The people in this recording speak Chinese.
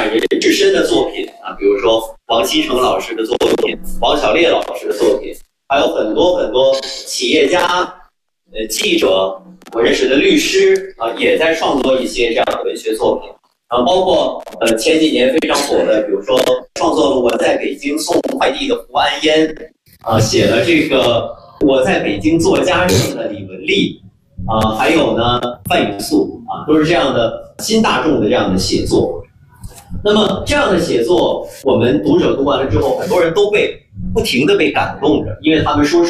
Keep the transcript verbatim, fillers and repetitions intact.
感人至深的作品啊，比如说王新成老师的作品、王小烈老师的作品，还有很多很多企业家、呃记者，我认识的律师啊，也在创作一些这样的文学作品啊，包括呃前几年非常火的，比如说创作了《我在北京送快递的胡安烟》啊，写了这个《我在北京做家事》的李文丽啊，还有呢范雨素啊，都是这样的新大众的这样的写作。那么这样的写作，我们读者读完了之后，很多人都被不停地被感动着，因为他们说